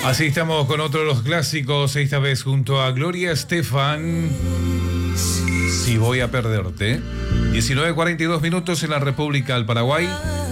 Así estamos con otro de los clásicos, esta vez junto a Gloria Estefan. Si voy a perderte. 19:42 minutos en la República del Paraguay.